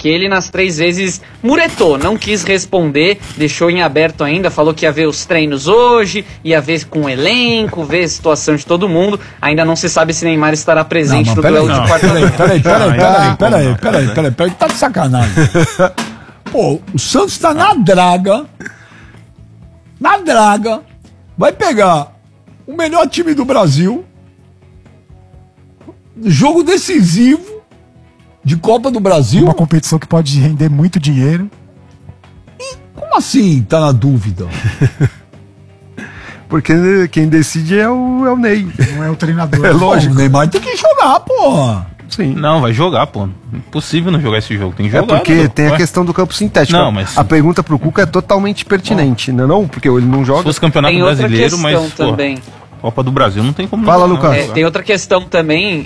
porque ele nas 3 vezes muretou, não quis responder, deixou em aberto ainda, falou que ia ver os treinos hoje, ia ver com o elenco, ver a situação de todo mundo. Ainda não se sabe se Neymar estará presente no duelo de quarta-feira. Peraí, tá de sacanagem. Pô, o Santos tá na draga, vai pegar o melhor time do Brasil, jogo decisivo de Copa do Brasil. Uma competição que pode render muito dinheiro. E como assim tá na dúvida? Porque quem decide é o Ney. Não é o treinador. É lógico. O Neymar tem que jogar, porra. Sim. Não, vai jogar, pô. Impossível não jogar esse jogo. Tem que jogar. É porque tem a questão do campo sintético. Não, mas... A pergunta pro Cuca é totalmente pertinente, não? Porque ele não joga. Se fosse campeonato tem brasileiro, outra questão mas também. Copa do Brasil não tem como. Fala, Lucas. Tem outra questão também.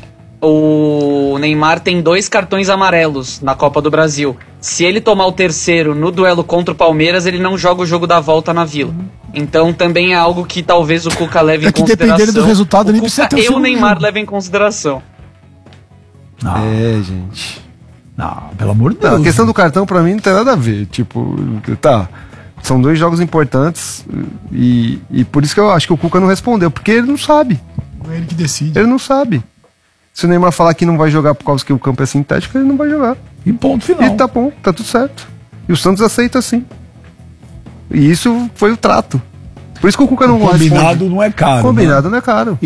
O Neymar tem 2 cartões amarelos na Copa do Brasil. Se ele tomar o terceiro no duelo contra o Palmeiras, ele não joga o jogo da volta na Vila. Então também é algo que talvez o Cuca leve em consideração. Dependendo do resultado, o Cuca e o Neymar levem em consideração. Não. Gente. Não, pelo amor de Deus. Não, a questão do cartão pra mim não tem nada a ver. Tipo, tá. São 2 jogos importantes e por isso que eu acho que o Cuca não respondeu, porque ele não sabe. Não é ele que decide. Ele não sabe. Se o Neymar falar que não vai jogar por causa que o campo é sintético, ele não vai jogar. E ponto final. E tá bom, tá tudo certo. E o Santos aceita assim. E isso foi o trato. Por isso que o Cuca não responde. Combinado não é caro. Combinado não é caro.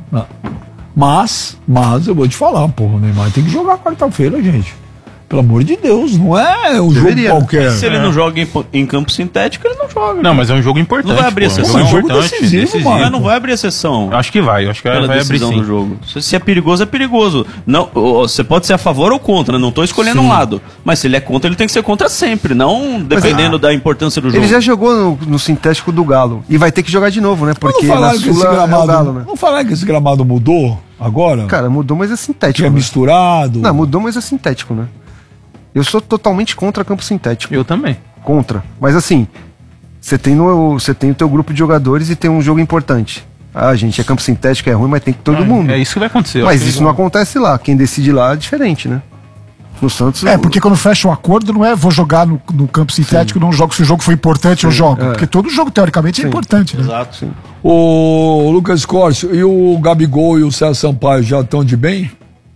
Mas eu vou te falar, porra, o Neymar tem que jogar quarta-feira, gente. Pelo amor de Deus, não é um jogo qualquer. Se ele não joga em campo sintético, ele não joga. Não, mas é um jogo importante. Não vai abrir exceção. É um jogo decisivo, mano. Mas não vai abrir exceção. Acho que vai. Acho que vai abrir sim. Do jogo. Se é perigoso, é perigoso. Não, você pode ser a favor ou contra, não tô escolhendo um lado. Mas se ele é contra, ele tem que ser contra sempre, não dependendo da importância do jogo. Ele já jogou no sintético do Galo. E vai ter que jogar de novo, né? Porque na Sula é o Galo, né? Não falaram que esse gramado mudou agora? Cara, mudou, mas é sintético. Que é misturado? Não, mudou, mas é sintético, né? Eu sou totalmente contra campo sintético. Eu também. Contra. Mas assim, você tem o teu grupo de jogadores e tem um jogo importante. Ah, gente, é campo sintético, é ruim, mas tem que todo mundo. É isso que vai acontecer. Mas isso não acontece lá. Quem decide lá é diferente, né? No Santos... porque quando fecha um acordo não é vou jogar no campo sintético, não jogo, se o jogo foi importante eu jogo. Porque todo jogo, teoricamente, é importante, né? Exato, sim. O Lucas Corcio e o Gabigol e o César Sampaio já estão de bem?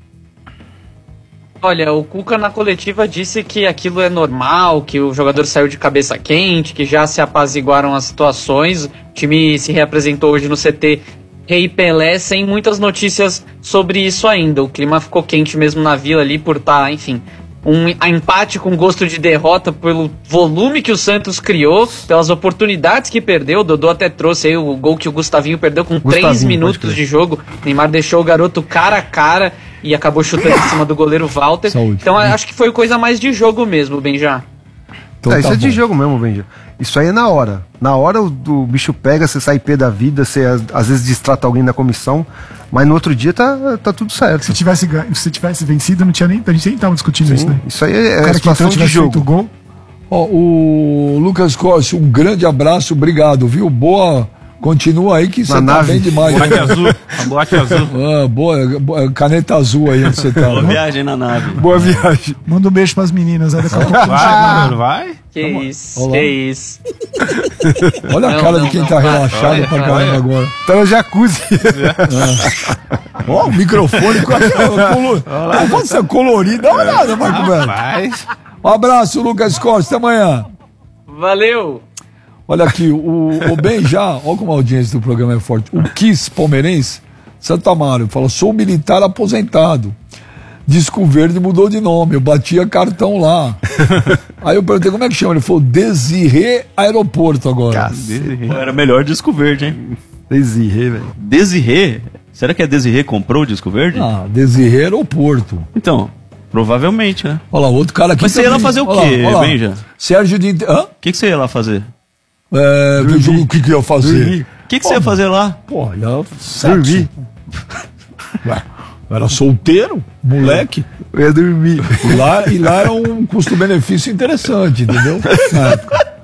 Olha, o Cuca na coletiva disse que aquilo é normal, que o jogador saiu de cabeça quente, que já se apaziguaram as situações. O time se reapresentou hoje no CT Rei Pelé, sem muitas notícias sobre isso ainda. O clima ficou quente mesmo na Vila ali por estar, enfim, um empate com gosto de derrota pelo volume que o Santos criou, pelas oportunidades que perdeu. O Dodô até trouxe aí o gol que o Gustavinho perdeu com 3 minutos de jogo. Neymar deixou o garoto cara a cara e acabou chutando em cima do goleiro Walter. Saúde. Então acho que foi coisa mais de jogo mesmo, Benja. Então, isso é de jogo mesmo, Benja. Isso aí é na hora. Na hora o bicho pega, você sai pé da vida, você às vezes distrata alguém da comissão, mas no outro dia tá tudo certo. Se tivesse vencido, não tinha nem. A gente nem tava discutindo isso, né? Isso aí é situação de jogo. Gol. O Lucas Costa, um grande abraço, obrigado, viu? Boa. Continua aí que você tá bem demais. Boate azul. A boate azul. Boa caneta azul aí onde você tá. Boa viagem na nave. Boa viagem. Manda um beijo pras meninas. Vai. Que isso. Olha a cara de quem tá relaxado pra caramba agora. Tá no jacuzzi. Ó, o microfone pode ser colorido. Dá uma olhada, Marco Velho. Um abraço, Lucas Costa. Até amanhã. Valeu. Olha aqui, o Ben já, olha como a audiência do programa é forte. O Kiss palmeirense, Santa Mário, falou: sou militar aposentado. Disco Verde mudou de nome, eu batia cartão lá. Aí eu perguntei como é que chama, ele falou Desirê Aeroporto agora. Era melhor Disco Verde, hein? Desirê, velho. Desirê? Será que a Desirê comprou o Disco Verde? Ah, Desirê Aeroporto. Então, provavelmente, né? Olha lá, outro cara aqui. Mas você ia lá fazer o quê, Benja? Sérgio de... Hã? O que você ia lá fazer? O que eu ia fazer? O que você ia fazer lá? Pô, ia dormir. Ué, eu era solteiro, moleque. Eu ia dormir. E lá era um custo-benefício interessante, entendeu?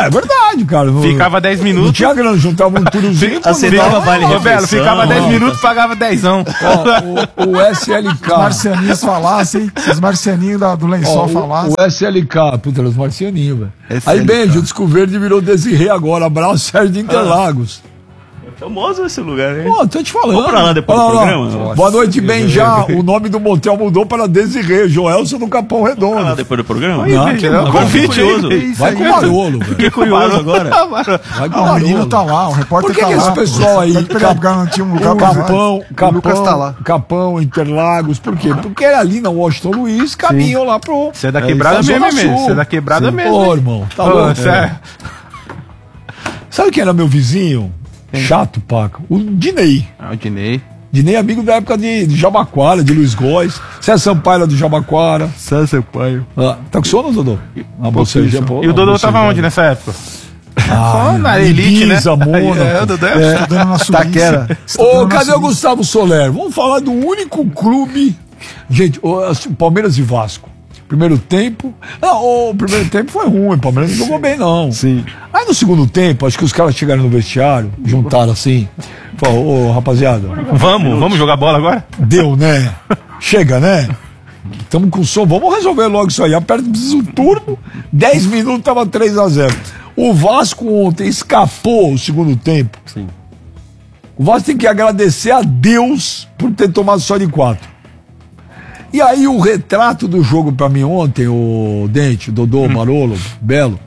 É verdade, cara. Ficava 10 minutos. Não tinha grana, juntava um turozinho. Acertava vale Ô, Belo, refeição. ficava 10 minutos, pagava 10ão. O SLK. Os marcianinhos falassem, os marcianinhos do lençol falassem. O SLK, puta, os marcianinhos, velho. SLK. Aí, Benji, o Disco Verde virou Desirê agora. Abraço, Sérgio de Interlagos. Famoso esse lugar, hein? Pô, tô te falando. Vamos pra lá depois do programa? Boa noite, Benjá. O nome do motel mudou para Desirê. Joelson do Capão Vamos pra lá Redondo. depois do programa? Não, Agora fiquei curioso. Vai com o Barolo, velho. Fiquei curioso agora. Vai com Ah, o o menino Barolo. tá lá, o repórter Por que tá que lá. esse pessoal aí, Pode pegar lugar, não tinha um lugar O pra Capão, Lucas tá lá. Capão, Interlagos, por quê? Porque ali na Washington Luiz caminham lá pro. Você é da quebrada isso, mesmo, Zona mesmo. Sul. Você é da quebrada mesmo. Ô, hein? irmão, tá Ô, louco. sério. Sabe quem era meu vizinho? Chato, Paca. O Dinei. Ah, o Dinei. Dinei é amigo da época de Jabaquara, de Luiz Góes. César Sampaio era do Jabaquara. César Paio. Ah, tá com sono, Dodô? Ah, você já, pô, E o Dodô você tava já- onde nessa época? Ah, na elite, né? Ibiza, Mônaco. É, o Dodô é. Estudando na Suíça. Taquera. Ô, cadê o Gustavo Soler? Vamos falar do único clube. Gente, assim, Palmeiras e Vasco. Primeiro tempo. Não, o primeiro tempo foi ruim. O Palmeiras não jogou bem, não. Sim. Aí no segundo tempo, acho que os caras chegaram no vestiário, juntaram assim. Falaram, ô, rapaziada, Vamos jogar bola agora? deu, né? Chega, né? Estamos com som, vamos resolver logo isso aí. Aperta o turno, 10 minutos tava 3-0. O Vasco ontem escapou o segundo tempo. Sim. O Vasco tem que agradecer a Deus por ter tomado só de 4. E aí o retrato do jogo pra mim ontem, o Dente, Dodô, Barolo, Belo.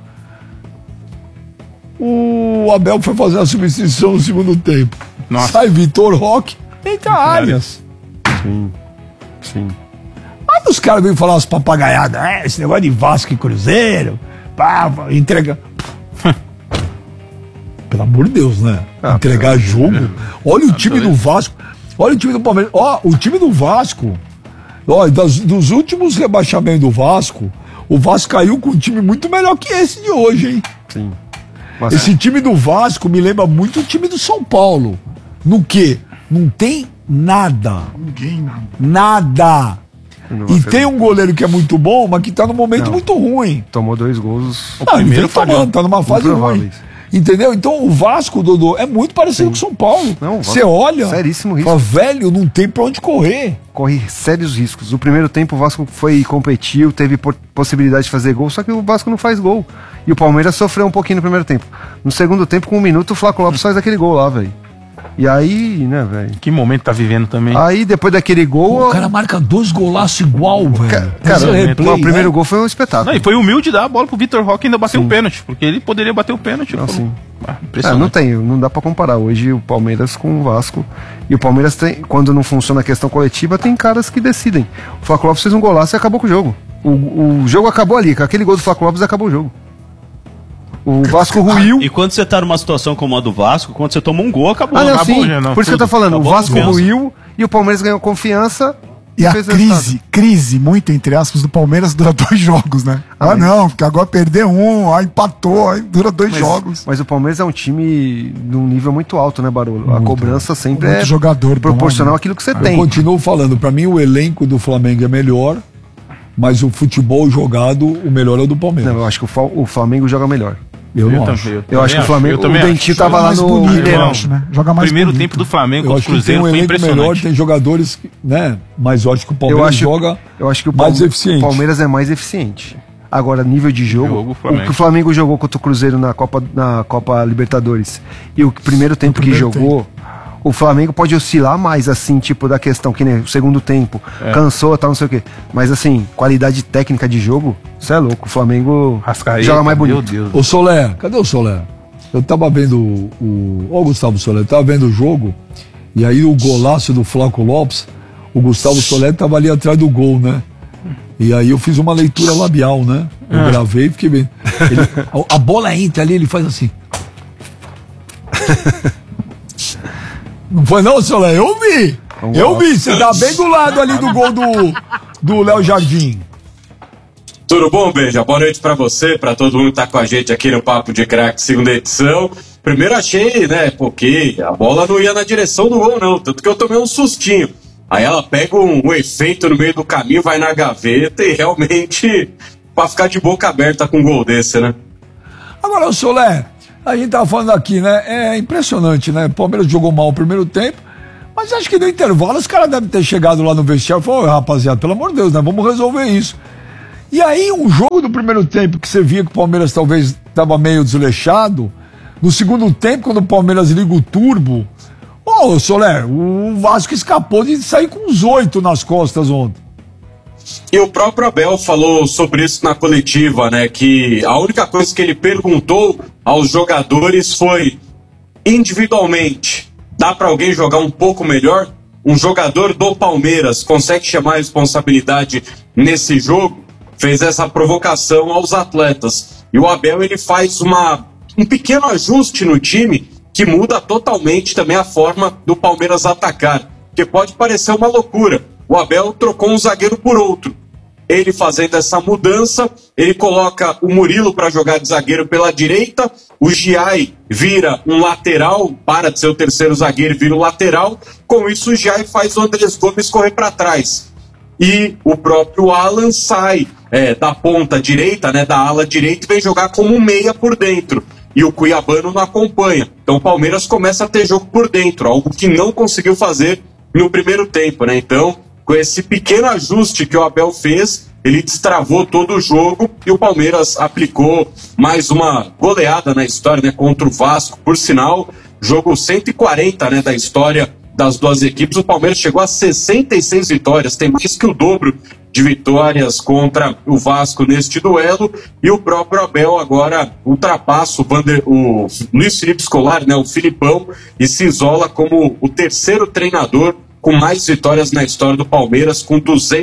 O Abel foi fazer a substituição no segundo tempo. Nossa. Sai Vitor Roque, entra Arias. Sim. Sim. Aí os caras vêm falar umas papagaiadas, esse negócio de Vasco e Cruzeiro, pá, entrega. Pelo amor de Deus, né? Entregar jogo. Olha o time do Vasco, olha o time do Palmeiras. Ó, o time do Vasco, ó, dos últimos rebaixamentos do Vasco, o Vasco caiu com um time muito melhor que esse de hoje, hein? Sim. Mas Esse time do Vasco me lembra muito o time do São Paulo. No quê? Não tem nada. Ninguém. Nada. não E vai tem um goleiro que é muito bom, mas que tá num momento Não. muito ruim. tomou 2 gols. Não, ele primeiro vem tomando, tá numa fase ruim. Improváveis. Entendeu? Então o Vasco, Dodô, é muito parecido com o São Paulo. Não, o Vasco- Você olha, seríssimo risco. fala, velho, não tem pra onde correr. Corre sérios riscos. No primeiro tempo o Vasco foi competiu, teve possibilidade de fazer gol, só que o Vasco não faz gol. E o Palmeiras sofreu um pouquinho no primeiro tempo. No segundo tempo, com 1 minuto, o Flaco Lopes faz aquele gol lá, velho. E aí, né, velho? Que momento tá vivendo também. Aí depois daquele gol. O cara marca 2 golaços igual, velho. Cara, Esse replay, o primeiro né? gol foi um espetáculo. Não, e foi humilde dar a bola pro Vitor Roque e ainda bater o pênalti, porque ele poderia bater o pênalti. Não, sim. Impressionante. Não tem, não dá pra comparar hoje o Palmeiras com o Vasco. E o Palmeiras tem, quando não funciona a questão coletiva, tem caras que decidem. O Flaco Lopes fez um golaço e acabou com o jogo. O jogo acabou ali, com aquele gol do Flaco Lopes acabou o jogo. O Vasco ruiu. E quando você tá numa situação como a do Vasco, quando você toma um gol, acabou. Ah, não, acabou. sim. já não, Por isso que eu tô tudo. falando, Acabou o a Vasco confiança. ruiu e o Palmeiras ganhou confiança. E a fez resultado. crise, muito entre aspas, do Palmeiras dura 2 jogos, né? Ah, mas- Não, porque agora perdeu um, aí empatou, aí dura 2 jogos. Mas o Palmeiras é um time de um nível muito alto, né, Barolo? A cobrança sempre Muito é jogador bom, proporcional né? àquilo que você Eu tem. continuo falando, pra mim o elenco do Flamengo é melhor, mas o futebol jogado, o melhor é o do Palmeiras. Não, eu acho que o Flamengo joga melhor. Eu não acho. Eu acho que o Flamengo, o também Dentinho acho. tava lá mais no bonito, Mineirão. eu acho, né? Joga mais Primeiro bonito. tempo do Flamengo Eu contra o acho que tem Cruzeiro um foi elenco impressionante. melhor, tem jogadores, né? Mas eu acho que o Palmeiras joga eu acho que o mais eficiente. O Palmeiras é mais eficiente. Agora, nível de jogo, Flamengo. o que o Flamengo jogou contra o Cruzeiro na Copa Libertadores e o primeiro tempo que primeiro jogou, o Flamengo pode oscilar mais, assim, tipo, da questão, que nem o segundo tempo, cansou, tal, não sei o quê. Mas, assim, qualidade técnica de jogo, você é louco. O Flamengo Rascaeta, joga mais meu bonito. Deus. Ô Soler, cadê o Soler? Eu tava vendo Ó, o Gustavo Soler, eu tava vendo o jogo, e aí o golaço do Flaco Lopes, o Gustavo Soler tava ali atrás do gol, né? E aí eu fiz uma leitura labial, né? Eu gravei e fiquei vendo. A bola entra ali, ele faz assim. Não foi não, Soler? Eu vi! Eu vi, você tá bem do lado ali do gol do Léo Jardim. Tudo bom, Beija? Boa noite pra você, pra todo mundo que tá com a gente aqui no Papo de Crack, segunda edição. Primeiro achei, né, porque a bola não ia na direção do gol, não, tanto que eu tomei um sustinho. Aí ela pega um efeito no meio do caminho, vai na gaveta e realmente, pra ficar de boca aberta com um gol desse, né? Agora, o Solé, a gente tava falando aqui, né? É impressionante, né? O Palmeiras jogou mal o primeiro tempo, mas acho que no intervalo os caras devem ter chegado lá no vestiário e falado, rapaziada, pelo amor de Deus, né? Vamos resolver isso. E aí, um jogo do primeiro tempo que você via que o Palmeiras talvez estava meio desleixado, no segundo tempo, quando o Palmeiras liga o turbo, Soler, o Vasco escapou de sair com os 8 nas costas ontem. E o próprio Abel falou sobre isso na coletiva, né? Que a única coisa que ele perguntou aos jogadores foi, individualmente, dá para alguém jogar um pouco melhor? Um jogador do Palmeiras consegue chamar a responsabilidade nesse jogo? Fez essa provocação aos atletas. E o Abel, ele faz um pequeno ajuste no time que muda totalmente também a forma do Palmeiras atacar. Porque pode parecer uma loucura. O Abel trocou um zagueiro por outro. Ele fazendo essa mudança, ele coloca o Murilo para jogar de zagueiro pela direita, o Giai vira um lateral, para de ser o terceiro zagueiro e vira o lateral. Com isso, o Giai faz o Andrés Gomes correr para trás. E o próprio Alan sai da ponta direita, né, da ala direita, e vem jogar como um meia por dentro. E o Cuiabano não acompanha. Então o Palmeiras começa a ter jogo por dentro, algo que não conseguiu fazer no primeiro tempo, né? Então, com esse pequeno ajuste que o Abel fez, ele destravou todo o jogo e o Palmeiras aplicou mais uma goleada na história, né, contra o Vasco. Por sinal, jogo 140, né, da história das duas equipes. O Palmeiras chegou a 66 vitórias, tem mais que o dobro de vitórias contra o Vasco neste duelo, e o próprio Abel agora ultrapassa o Luiz Felipe Scolari, né, o Filipão, e se isola como o terceiro treinador com mais vitórias na história do Palmeiras, com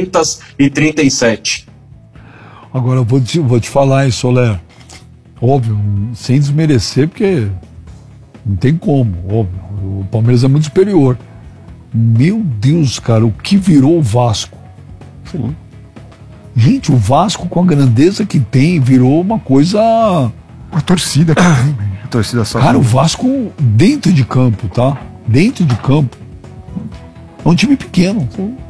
237. Agora eu vou te falar, hein, Soler, óbvio, sem desmerecer, porque não tem como, óbvio, o Palmeiras é muito superior. Meu Deus, cara, o que virou o Vasco? Sim. Gente, o Vasco, com a grandeza que tem, virou uma coisa... A torcida que tem, A torcida só. Cara, o Vasco dentro de campo, tá? Dentro de campo. É um time pequeno.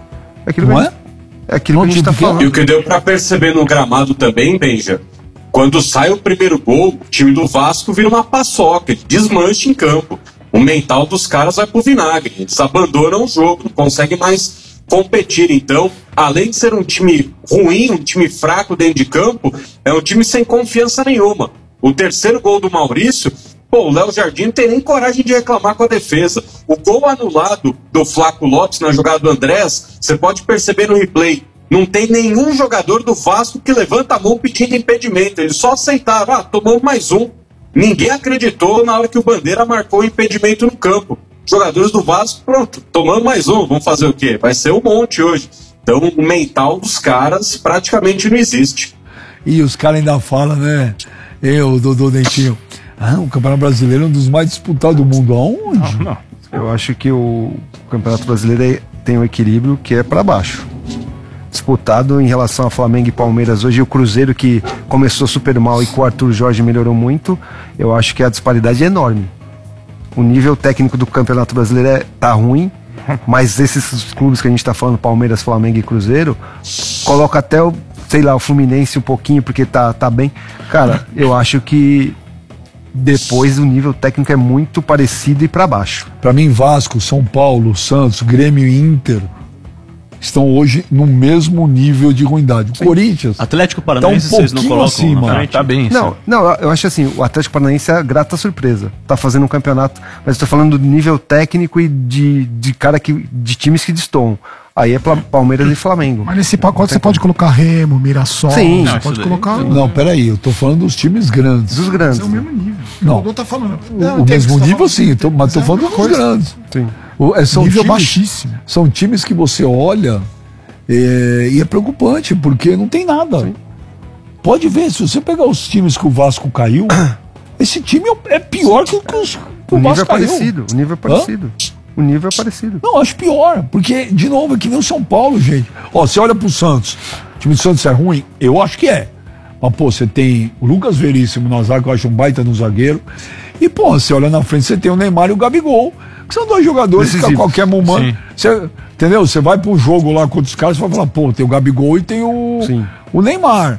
É aquilo não é? É aquilo que a gente tá falando. E o que deu pra perceber no gramado também, Benja, quando sai o primeiro gol, o time do Vasco vira uma paçoca, desmancha em campo. O mental dos caras vai pro vinagre. Eles abandonam o jogo, não conseguem mais competir. Então, além de ser um time ruim, um time fraco dentro de campo, é um time sem confiança nenhuma. O terceiro gol do Maurício, o Léo Jardim não tem nem coragem de reclamar com a defesa. O gol anulado do Flaco Lopes na jogada do Andrés, você pode perceber no replay, não tem nenhum jogador do Vasco que levanta a mão pedindo impedimento. Eles só aceitaram, tomamos mais um. Ninguém acreditou na hora que o Bandeira marcou o impedimento no campo. Jogadores do Vasco, pronto, tomamos mais um, vamos fazer o quê? Vai ser um monte hoje. Então o mental dos caras praticamente não existe. E os caras ainda falam, né? Dodô Dentinho, o Campeonato Brasileiro é um dos mais disputados do mundo. Aonde? Não. Eu acho que o Campeonato Brasileiro tem um equilíbrio que é para baixo. Disputado em relação a Flamengo e Palmeiras hoje, o Cruzeiro, que começou super mal e com o Arthur Jorge melhorou muito, eu acho que a disparidade é enorme. O nível técnico do Campeonato Brasileiro tá ruim, mas esses clubes que a gente tá falando, Palmeiras, Flamengo e Cruzeiro, coloca até o Fluminense um pouquinho, porque tá bem. Cara, eu acho que depois o nível técnico é muito parecido e para baixo. Para mim, Vasco, São Paulo, Santos, Grêmio e Inter estão hoje no mesmo nível de ruindade. O Corinthians Atlético Paranaense, tá um pouquinho acima. Tá bem. Não, eu acho assim, o Atlético Paranaense é a grata surpresa. Tá fazendo um campeonato, mas eu tô falando do nível técnico e de times que destoam. Aí é Palmeiras e Flamengo. Mas nesse pacote você pode colocar Remo, Mirassol. Sim. Você pode colocar. Não, peraí, eu tô falando dos times grandes. Dos grandes. É o mesmo nível. Não. O tá falando. O mesmo nível, sim, mas tô falando dos grandes. Sim. São nível times, baixíssimo. São times que você olha e é preocupante, porque não tem nada. Sim. Pode ver, se você pegar os times que o Vasco caiu, esse time é pior que o Vasco caiu. O nível é parecido. O nível é parecido. Não, acho pior, porque, de novo, é que nem o São Paulo, gente. Ó, você olha pro Santos, o time do Santos é ruim? Eu acho que é. Mas, pô, você tem o Lucas Veríssimo no zaga, que eu acho um baita no zagueiro. E, pô, você olha na frente, você tem o Neymar e o Gabigol, que são dois jogadores que a qualquer momento... Entendeu? Você vai pro jogo lá contra os caras e vai falar, pô, tem o Gabigol e tem o Neymar.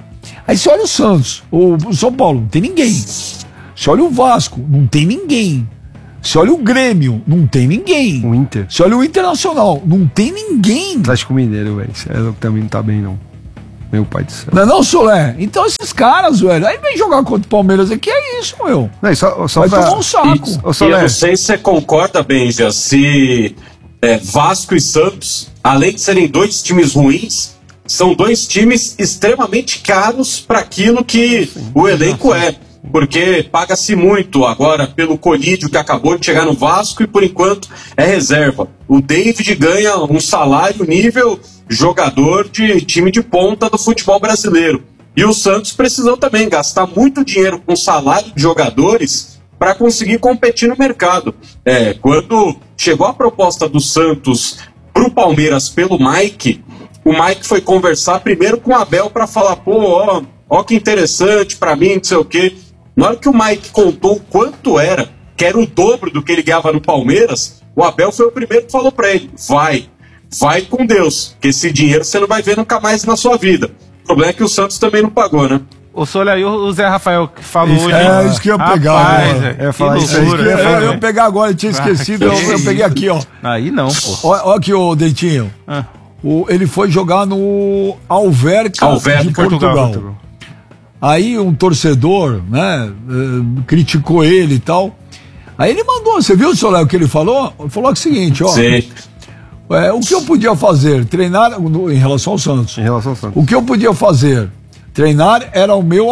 Aí você olha o Santos, o São Paulo, não tem ninguém. Você olha o Vasco, não tem ninguém. Você olha o Grêmio, não tem ninguém. O Inter. Você olha o Internacional, não tem ninguém. Atlético Mineiro, velho. Também não tá bem, não. Meu pai do céu. Não é não, Solé? Então esses caras, velho, aí vem jogar contra o Palmeiras aqui, é isso, meu. Não, só Vai pra... tomar um saco. Ô, E eu Soler, não sei se você concorda, Benja, se Vasco e Santos, além de serem dois times ruins, são dois times extremamente caros para aquilo que o elenco é. Porque paga-se muito agora pelo Colídio que acabou de chegar no Vasco e por enquanto é reserva. O David ganha um salário nível jogador de time de ponta do futebol brasileiro. E o Santos precisou também gastar muito dinheiro com salário de jogadores para conseguir competir no mercado. Quando chegou a proposta do Santos para o Palmeiras pelo Mike, o Mike foi conversar primeiro com o Abel para falar, pô, ó que interessante para mim, não sei o quê. Na hora que o Mike contou o quanto era, que era o dobro do que ele ganhava no Palmeiras, o Abel foi o primeiro que falou para ele, vai com Deus, que esse dinheiro você não vai ver nunca mais na sua vida. O problema é que o Santos também não pagou, né? O Soler aí, o Zé Rafael que falou Isso, hoje. isso que eu ia pegar Rapaz, agora. que loucura. Eu ia pegar agora, eu tinha esquecido, eu peguei aqui, ó. Aí não, pô. Olha aqui, ô Dentinho. Ele foi jogar no Alverca de Portugal. Aí um torcedor, né, criticou ele e tal. Aí ele mandou, você viu, Soler, o que ele falou? Ele falou o seguinte, ó. Sim. O que eu podia fazer? Treinar, em relação ao Santos. em relação ao Santos. O que eu podia fazer? Treinar era ao meu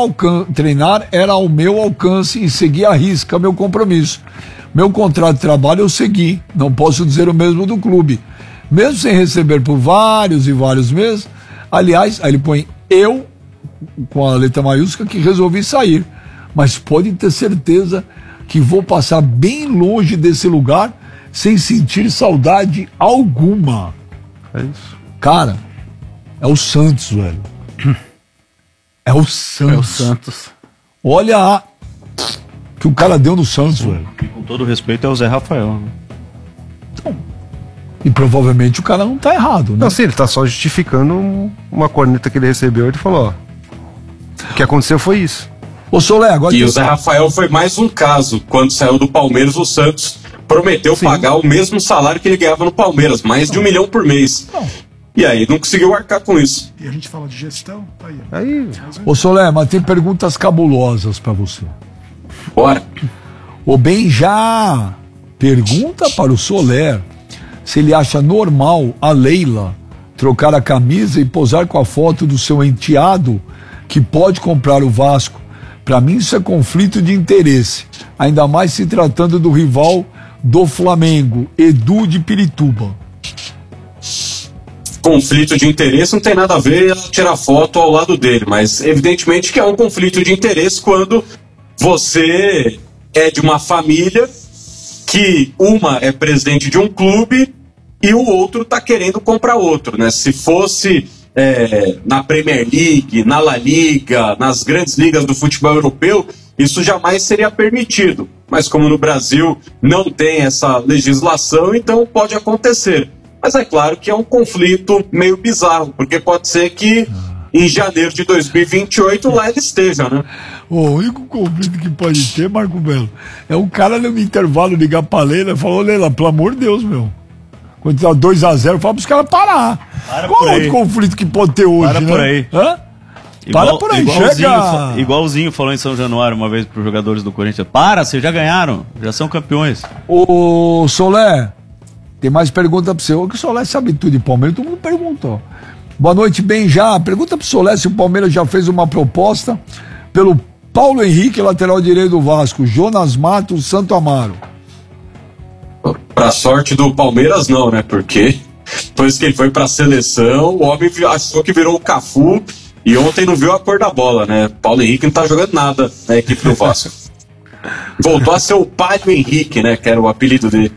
alcance e seguir à risca meu compromisso. Meu contrato de trabalho eu segui. Não posso dizer o mesmo do clube. Mesmo sem receber por vários e vários meses. Aliás, aí ele põe eu, com a letra maiúscula, que resolvi sair. Mas pode ter certeza que vou passar bem longe desse lugar sem sentir saudade alguma. É isso. Cara, é o Santos, velho. É o Santos. É o Santos. Olha que o cara deu no Santos, velho. E com todo respeito é o Zé Rafael. Né? E provavelmente o cara não tá errado, né? Não, sim, ele tá só justificando uma corneta que ele recebeu. Ele falou, ó, o que aconteceu foi isso. Ô Solé, agora... E o Zé Rafael foi mais um caso. Quando saiu do Palmeiras, o Santos prometeu pagar o mesmo salário que ele ganhava no Palmeiras, mais de 1 milhão por mês. E aí não conseguiu arcar com isso. E a gente fala de gestão, tá aí. Aí, Ô Solé, mas tem perguntas cabulosas pra você. Bora. O Benjá pergunta para o Soler se ele acha normal a Leila trocar a camisa e posar com a foto do seu enteado que pode comprar o Vasco. Para mim isso é conflito de interesse, ainda mais se tratando do rival do Flamengo, Edu de Pirituba. Conflito de interesse não tem nada a ver ela tirar foto ao lado dele, mas evidentemente que é um conflito de interesse quando você é de uma família que uma é presidente de um clube e o outro está querendo comprar outro, né? Se fosse na Premier League, na La Liga, nas grandes ligas do futebol europeu, isso jamais seria permitido. Mas como no Brasil não tem essa legislação, então pode acontecer. Mas é claro que é um conflito meio bizarro, porque pode ser que em janeiro de 2028 lá ele esteja, né? O único conflito que pode ter, Marco Belo, é um cara no intervalo ligar pra Leila e falar, ô Leila, pelo amor de Deus, meu. Quando tá 2-0, fala pros caras parar. Qual é o conflito que pode ter hoje, Para né? por aí. Hã? Para por aí, chega! Igualzinho falou em São Januário uma vez pros jogadores do Corinthians. Para, vocês já ganharam, já são campeões. Ô, Solé, tem mais pergunta pra você. O que o Solé sabe tudo de Palmeiras? Todo mundo perguntou. Boa noite, Benjá. Pergunta pro Solé se o Palmeiras já fez uma proposta pelo Paulo Henrique, lateral direito do Vasco, Jonas Matos, Santo Amaro. Pra sorte do Palmeiras não, né? Porque depois que ele foi pra seleção, o homem achou que virou o Cafu e ontem não viu a cor da bola, né? Paulo Henrique não tá jogando nada na equipe do Vasco. Voltou a ser o Palho Henrique, né? Que era o apelido dele.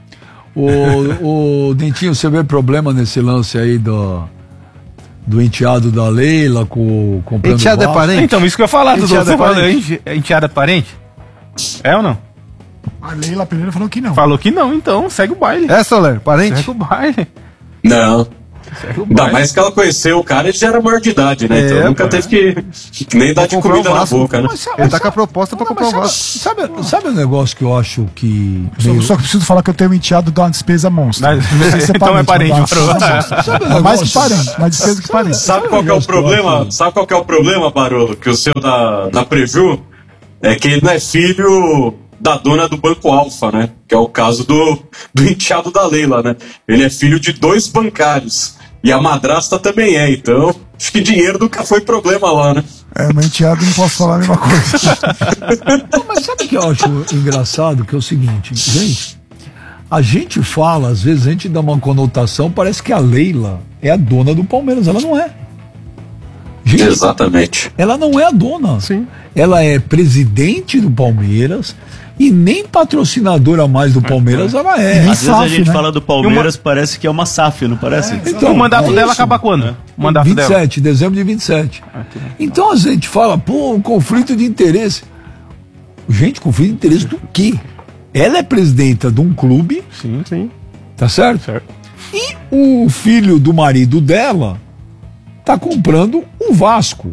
O Dentinho, você vê problema nesse lance aí do enteado da Leila comprando enteado é Vasco? parente? Então, isso que eu ia falar, Dudu. Enteado Você é falou, parente? enteada é parente? É ou não? A Leila Pereira falou que não. Falou que não, então segue o baile. É, Soler, parente? Segue o baile. Não. Ainda mais que ela conheceu o cara e já era maior de idade, né? Então nunca teve que nem dar de comida na boca, né? Ele tá com a proposta pra comprar o Vasco. Sabe um negócio que eu acho que... Só que preciso falar que eu tenho um enteado de uma despesa monstra. Então é parente. Sabe um É mais que negócio? parente, mais despesa que parente. Sabe qual que é o problema? Sabe qual que é o problema, Barolo? Que o seu da Preview é que ele não é filho da dona do Banco Alfa, né? Que é o caso do enteado da Leila, né? Ele é filho de 2 bancários. E a madrasta também é, então acho que dinheiro nunca foi problema lá, né? Meu enteado não posso falar a mesma coisa. Não, mas sabe o que eu acho engraçado? Que é o seguinte, gente, a gente fala, às vezes a gente dá uma conotação, parece que a Leila é a dona do Palmeiras, ela não é. Gente, Exatamente. ela não é a dona. Sim. Ela é presidente do Palmeiras e nem patrocinadora mais do Palmeiras ela é. Nem Às vezes a SAF, gente né? fala do Palmeiras, parece que é uma SAF, não parece? O mandato é dela isso. acaba quando? O mandato 27, dezembro de 27. Então a gente fala, um conflito de interesse. Gente, conflito de interesse do quê? Ela é presidenta de um clube, Sim. tá certo? E o filho do marido dela tá comprando o Vasco.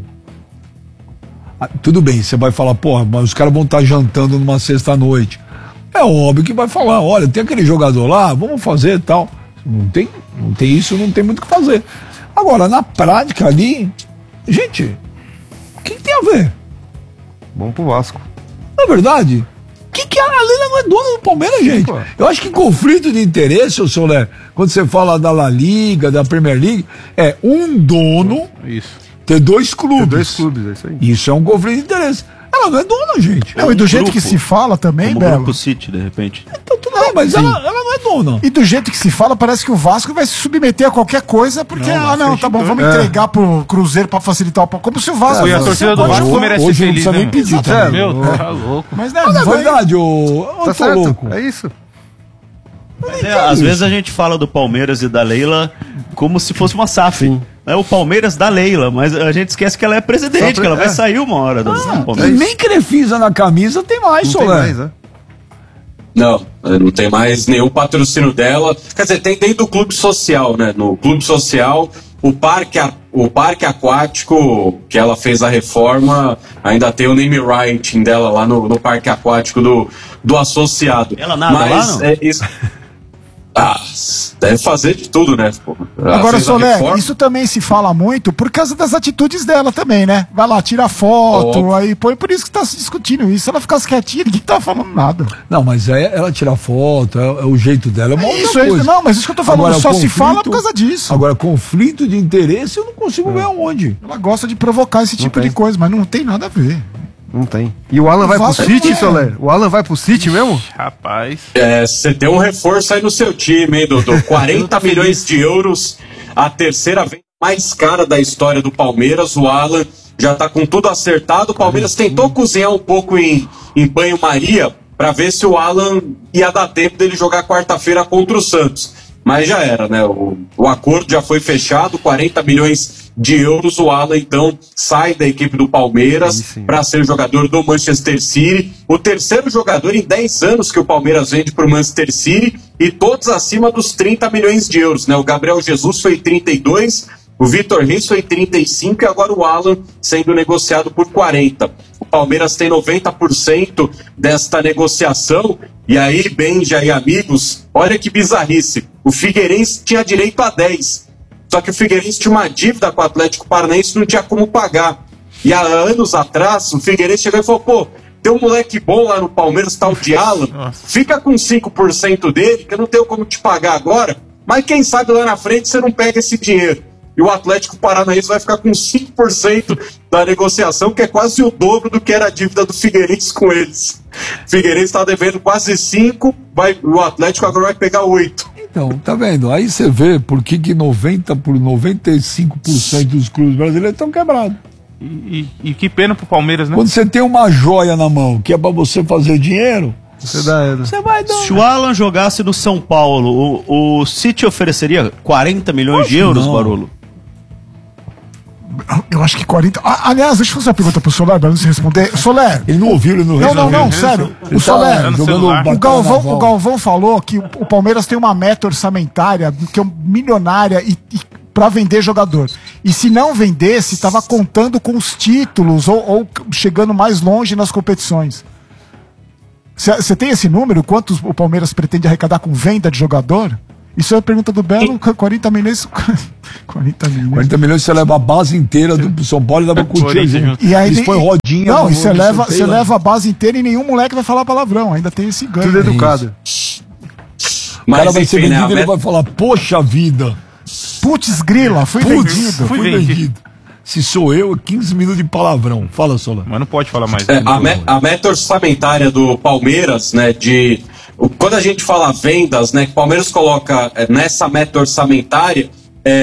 Tudo bem, você vai falar, mas os caras vão estar jantando numa sexta-noite. É óbvio que vai falar, olha, tem aquele jogador lá, vamos fazer e tal. Não tem isso, não tem muito o que fazer. Agora, na prática ali, gente, o que tem a ver? Bom pro Vasco. Na verdade, que a Leila não é dona do Palmeiras, gente? Eu acho que conflito de interesse, ô Solé, quando você fala da La Liga, da Premier League, é um dono ter 2 clubes. Tem 2 clubes, é isso aí. Isso é um conflito de interesse. Ela não é dona, gente. Não, e do jeito que se fala também, Como Belo. Grupo City, de repente. Então, tudo bem, mas ela não é dona. E do jeito que se fala, parece que o Vasco vai se submeter a qualquer coisa, porque, tá bom, vamos entregar pro Cruzeiro pra facilitar o pau. Como se o Vasco... E a torcida do Vasco hoje merece não ser feliz, precisa né? nem pedir, Exato. tá? Meu, tá louco. Mas, né, Mas na vai- verdade, eu Tá tô certo, louco. é isso. Às vezes a gente fala do Palmeiras e da Leila como se fosse uma SAF. É o Palmeiras da Leila, mas a gente esquece que ela é presidente, que ela vai sair uma hora do E Palmeiras. nem Crefisa na camisa tem mais, Não tem Solé. mais, né? Não tem mais nenhum patrocínio dela. Quer dizer, tem dentro do clube social, né? No clube social, o parque aquático, que ela fez a reforma, ainda tem o name writing dela lá no parque aquático do associado. Ela nada lá, não? Deve fazer de tudo, né? Pô, ela Agora, fez a Solé, reforma. isso também se fala muito por causa das atitudes dela também, né? Vai lá, tira foto, Óbvio. aí põe, por isso que tá se discutindo isso. Se ela ficasse quietinha, ninguém tá falando nada. Não, mas ela tira foto, é o jeito dela, é uma outra Isso, coisa. não, mas isso que eu tô falando, Agora, só se conflito- fala por causa disso. Agora, conflito de interesse eu não consigo ver aonde. Ela gosta de provocar esse tipo tem. de coisa, mas não tem nada a ver. Não tem. E o Alan vai pro Vasco City, não é. Soler? O Alan vai pro City mesmo? Rapaz. Você tem um reforço aí no seu time, hein, Dodô? 40 milhões de euros, a terceira venda mais cara da história do Palmeiras. O Alan já tá com tudo acertado. O Palmeiras tentou cozinhar um pouco em banho-maria para ver se o Alan ia dar tempo dele jogar quarta-feira contra o Santos. Mas já era, né? O acordo já foi fechado, 40 milhões de euros. O Alan, então, sai da equipe do Palmeiras para ser jogador do Manchester City. O terceiro jogador em 10 anos que o Palmeiras vende para o Manchester City, e todos acima dos 30 milhões de euros, né? O Gabriel Jesus foi 32, o Vitor Reis foi 35 e agora o Alan sendo negociado por 40. O Palmeiras tem 90% desta negociação. E aí, Benja e amigos, olha que bizarrice. O Figueirense tinha direito a 10. Só que o Figueirense tinha uma dívida com o Atlético Paranaense e não tinha como pagar. E há anos atrás, o Figueirense chegou e falou, tem um moleque bom lá no Palmeiras, tal de Alan, fica com 5% dele, que eu não tenho como te pagar agora, mas quem sabe lá na frente você não pega esse dinheiro. E o Atlético Paranaense vai ficar com 5% da negociação, que é quase o dobro do que era a dívida do Figueirense com eles. O Figueirense está devendo quase 5%, o Atlético agora vai pegar 8%. Então, tá vendo? Aí você vê por que 95% dos clubes brasileiros estão quebrados. E que pena pro Palmeiras, né? Quando você tem uma joia na mão, que é pra você fazer dinheiro, Você dá. você vai dar. Se o Alan jogasse no São Paulo, o City ofereceria 40 milhões de euros, não. Barolo? Eu acho que 40... aliás, deixa eu fazer uma pergunta pro Soler, pra você responder. Soler, Ele não ouviu, ele não não, sério. Ele O tá Soler, no jogando celular. batalha o naval. Galvão falou que o Palmeiras tem uma meta orçamentária que é milionária e para vender jogador. E se não vendesse, estava contando com os títulos ou chegando mais longe nas competições. Você tem esse número? Quanto o Palmeiras pretende arrecadar com venda de jogador? Isso é a pergunta do Belo. 40 milhões. 40 milhões. 40 milhões você leva a base inteira do São Paulo e leva com o Coutinho. E aí eles põem rodinha. Não, e você leva a base inteira e nenhum moleque vai falar palavrão. Ainda tem esse ganho. Tudo educado. O cara vai ser vendido e ele vai falar, poxa vida. Putz, grila, fui vendido. Se sou eu, 15 minutos de palavrão. Fala, Sola. Mas não pode falar mais. A meta orçamentária do Palmeiras, né, quando a gente fala vendas, né, que o Palmeiras coloca nessa meta orçamentária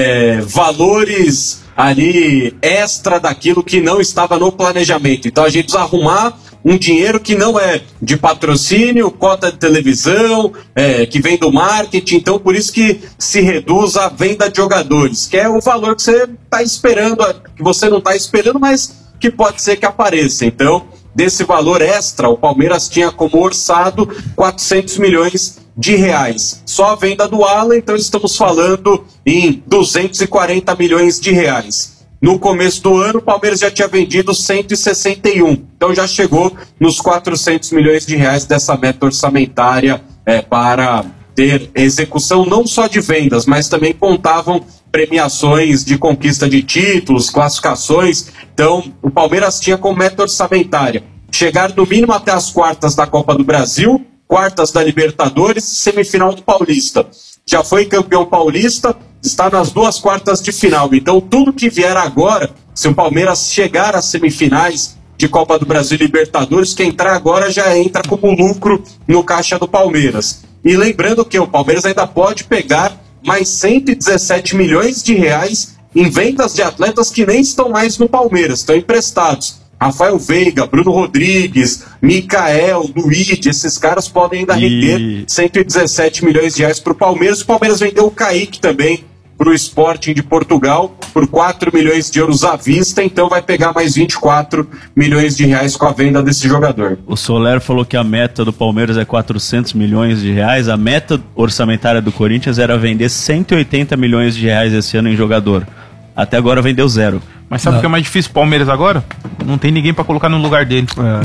valores ali extra daquilo que não estava no planejamento. Então a gente precisa arrumar um dinheiro que não é de patrocínio, cota de televisão, que vem do marketing. Então por isso que se reduz a venda de jogadores, que é o valor que você está esperando, que você não está esperando, mas que pode ser que apareça. Então, desse valor extra, o Palmeiras tinha como orçado 400 milhões de reais. Só a venda do Alan, então estamos falando em 240 milhões de reais. No começo do ano, o Palmeiras já tinha vendido 161. Então já chegou nos 400 milhões de reais dessa meta orçamentária para ter execução não só de vendas, mas também contavam premiações de conquista de títulos, classificações. Então, o Palmeiras tinha como meta orçamentária chegar no mínimo até as quartas da Copa do Brasil, quartas da Libertadores, semifinal do Paulista. Já foi campeão paulista, está nas 2 quartas de final. Então, tudo que vier agora, se o Palmeiras chegar às semifinais de Copa do Brasil e Libertadores, quem entrar agora já entra como lucro no caixa do Palmeiras. E lembrando que o Palmeiras ainda pode pegar mais 117 milhões de reais em vendas de atletas que nem estão mais no Palmeiras, estão emprestados. Rafael Veiga, Bruno Rodrigues, Mikael, Luigi, esses caras podem ainda render 117 milhões de reais para o Palmeiras. O Palmeiras vendeu o Kaique também para o Sporting de Portugal por 4 milhões de euros à vista, então vai pegar mais 24 milhões de reais com a venda desse jogador. O Soler falou que a meta do Palmeiras é 400 milhões de reais, a meta orçamentária do Corinthians era vender 180 milhões de reais esse ano em jogador. Até agora vendeu 0. Mas sabe o que é mais difícil pro Palmeiras agora? Não tem ninguém pra colocar no lugar dele.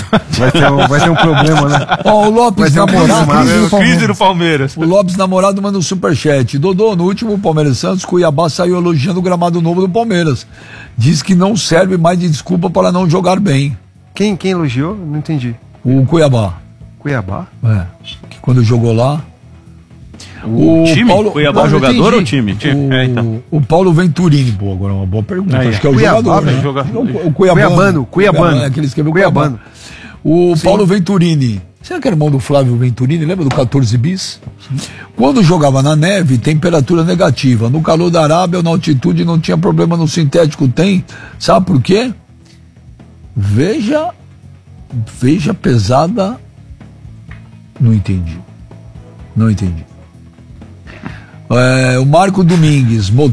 Vai ter um problema, né? Ó, o Lopes namorado. Crise do Palmeiras. O Lopes namorado manda um superchat. Dodô, no último Palmeiras Santos, Cuiabá saiu elogiando o gramado novo do Palmeiras. Diz que não serve mais de desculpa para não jogar bem. Quem elogiou? Não entendi. O Cuiabá. Cuiabá? Que quando jogou lá. O time? Paulo, Cuiabá jogador ou time? Então. O Paulo Venturini, pô, agora é uma boa pergunta. Acho que é o Cuiabá, jogador, né? O Cuiabano. Que ele escreveu Cuiabano. O Paulo Venturini. Será que era irmão do Flávio Venturini? Lembra do 14 bis? Quando jogava na neve, temperatura negativa. No calor da Arábia ou na altitude não tinha problema, no sintético tem. Sabe por quê? Veja pesada. Não entendi. O Marco Domingues,